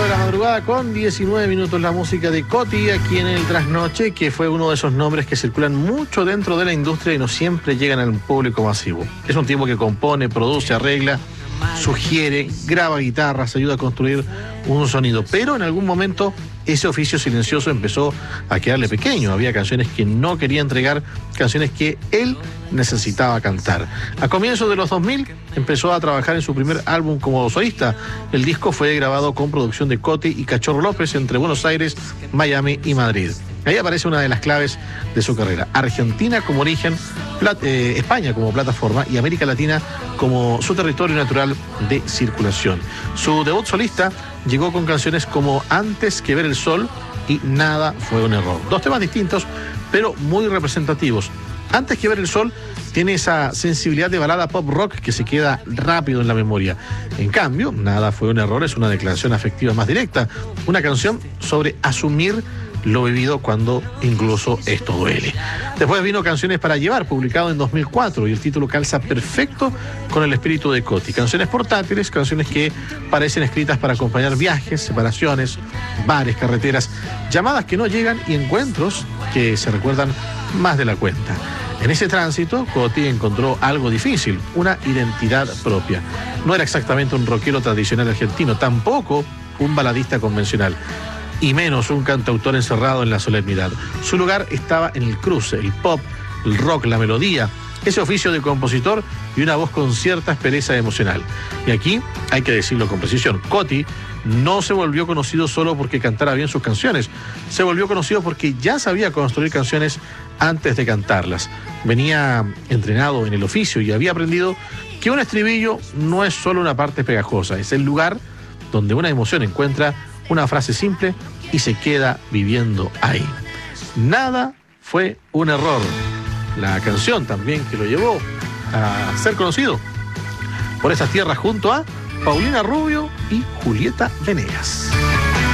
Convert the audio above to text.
de la madrugada con 19 minutos, la música de Coti aquí en el Trasnoche, que fue uno de esos nombres que circulan mucho dentro de la industria y no siempre llegan al público masivo. Es un tipo que compone, produce, arregla, sugiere, graba guitarras, ayuda a construir un sonido, pero en algún momento ese oficio silencioso empezó a quedarle pequeño. Había canciones que no quería entregar, canciones que él necesitaba cantar. A comienzos de los 2000 empezó a trabajar en su primer álbum como solista. El disco fue grabado con producción de Coti y Cachorro López entre Buenos Aires, Miami y Madrid. Ahí aparece una de las claves de su carrera. Argentina como origen, España como plataforma y América Latina como su territorio natural de circulación. Su debut solista llegó con canciones como Antes que ver el sol y Nada fue un error. Dos temas distintos, pero muy representativos. Antes que ver el sol tiene esa sensibilidad de balada pop rock que se queda rápido en la memoria. En cambio, Nada fue un error es una declaración afectiva más directa, una canción sobre asumir lo vivido cuando incluso esto duele. Después vino Canciones para llevar, publicado en 2004, y el título calza perfecto con el espíritu de Coti. Canciones portátiles, canciones que parecen escritas para acompañar viajes, separaciones, bares, carreteras, llamadas que no llegan y encuentros que se recuerdan más de la cuenta. En ese tránsito, Coti encontró algo difícil, una identidad propia. No era exactamente un rockero tradicional argentino, tampoco un baladista convencional, y menos un cantautor encerrado en la solemnidad. Su lugar estaba en el cruce, el pop, el rock, la melodía, ese oficio de compositor y una voz con cierta aspereza emocional. Y aquí hay que decirlo con precisión, Coti no se volvió conocido solo porque cantara bien sus canciones, se volvió conocido porque ya sabía construir canciones antes de cantarlas. Venía entrenado en el oficio y había aprendido que un estribillo no es solo una parte pegajosa, es el lugar donde una emoción encuentra una frase simple y se queda viviendo ahí. Nada fue un error. La canción también que lo llevó a ser conocido por esas tierras junto a Paulina Rubio y Julieta Venegas.